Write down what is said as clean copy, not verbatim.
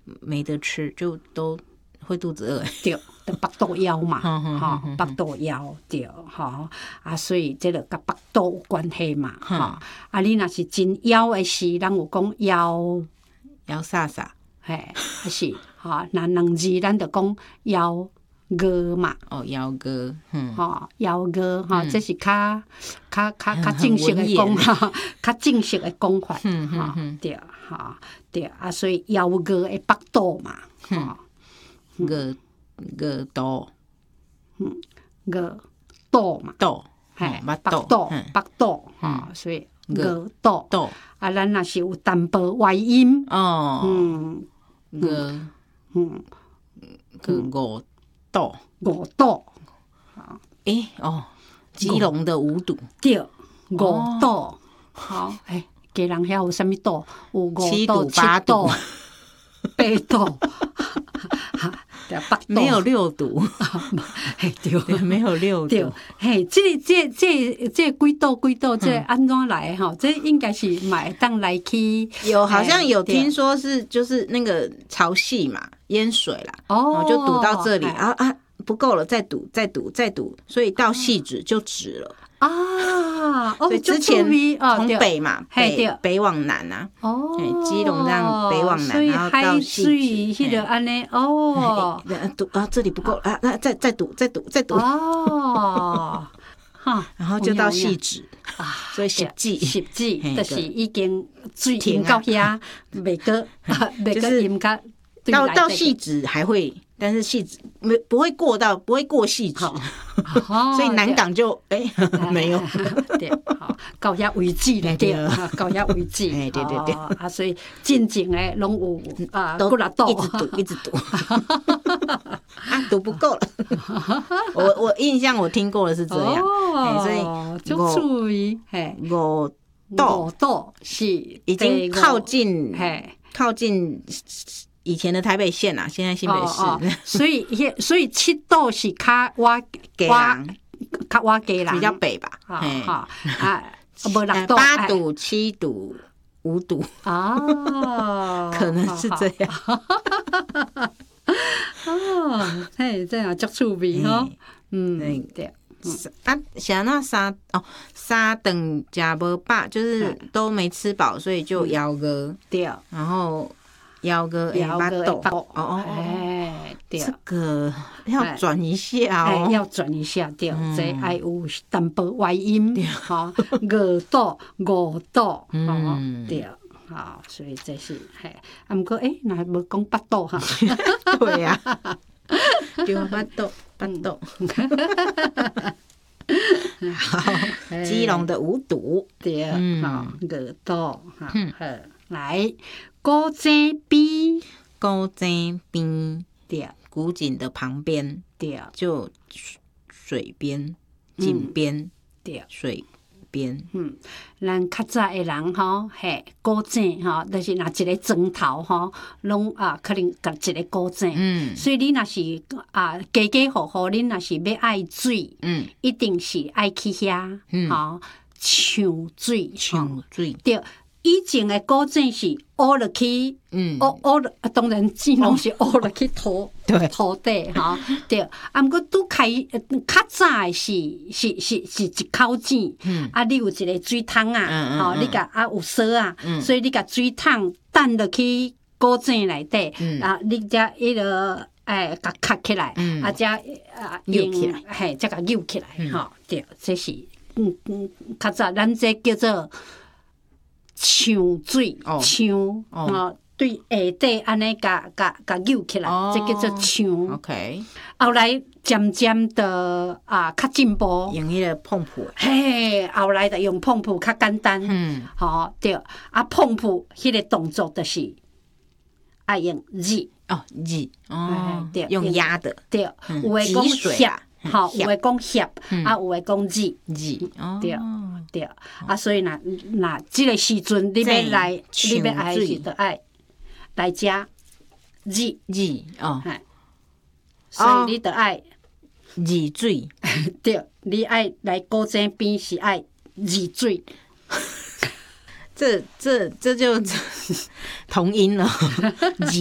没得吃，就都会肚子饿。 对，就腹肚枵嘛，腹肚枵对，所以这就甲腹肚有关系嘛，你若是真枵的时，人有讲枵啥啥， 嘿，是那两字咱就讲枵餓嘛， 枵餓， 枵餓這是較正式的講，較正式的講法，對，對所以枵餓的腹肚嘛， 餓肚， 餓肚嘛， 肚， 腹肚，所以餓肚，咱若是有淡薄外音， 餓五肚，基隆的五肚， 对，五肚，家人遐有啥物肚？有五肚、七肚、八肚， 没有六肚， 对， 没有六肚。 嘿，这几肚，这安怎来哈？这应该是买当来去。 好像有听说是就是那个潮汐嘛，淹水啦，就堵到这里不够了，再堵，所以到汐止就止了。所以之前从北嘛，北往南啊，基隆这样北往南，然后到汐止， 安尼堵这里不够再堵，然后就到汐止所以10季就是已经水淹到遐，袂个淹到到汐止还会。但是汐止不会过汐止，所以南港就没有， 对，到遐为止了，对，到遐为止，对，所以真正的拢有都一直堵，堵不够了。我印象我听过的是这样，所以就注意， 五肚是已经靠近以前的台北县啊，现在新北市， 所以七肚是较我家人比较北吧， 无六肚 8肚、7肚、5肚可能是这样。 这样足趣味吼，对。 像那三顿吃不饱，就是都没吃饱，所以就枵餓， 对， 然后。枵餓腹肚，这個要轉一下要轉一下，對，這要有淡薄外音，餓肚、五肚，對，所以這是，不過那還沒講腹肚哈， 對呀，對，腹肚，基隆的五肚， 對，餓肚，來。古井邊， 对，古井的旁边， 对， 就水边、井边， 对， 水边。 咱较早的人吼，古井吼，就是若一个砖头吼，拢可能夹一个古井。所以你若是家户户，恁若是要爱水，一定是爱去遐，吼，抢水，对。以前的古井是挖落去，当然井拢是挖落去土地哈，对。不过拄开较早的是一口井，你有一个水桶啊，你甲有锁啊，所以你甲水桶等落去古井内底，你才甲卡起来，才扭起来， 才甲扭起来，对，这是较早咱这叫做。抢水，对下底安尼甲扭起来，这叫做抢。 OK。 后来渐渐的较进步， 用迄个碰扑。 后来就用碰扑较简单。对。碰扑迄个动作就是爱用日。 对，用压的。 对，有诶讲箧。有诶讲箧，有诶讲日，对对，所以若即个时阵你要来是就爱来食日，所以你就爱日水， 对，你爱来古井边是爱日水， 这就同音了，日